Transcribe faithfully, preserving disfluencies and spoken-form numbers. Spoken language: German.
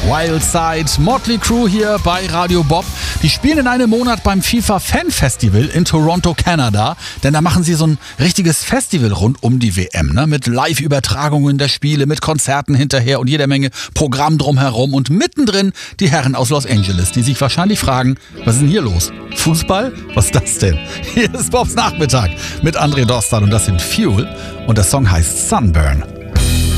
Wild Side, Motley Crue hier bei Radio Bob. Die spielen in einem Monat beim FIFA Fan Festival in Toronto, Kanada. Denn da machen sie so ein richtiges Festival rund um die W M, ne? Mit Live-Übertragungen der Spiele, mit Konzerten hinterher und jeder Menge Programm drumherum. Und mittendrin die Herren aus Los Angeles, die sich wahrscheinlich fragen, was ist denn hier los? Fußball? Was ist das denn? Hier ist Bobs Nachmittag mit André Dostal und das sind Fuel und der Song heißt Sunburn.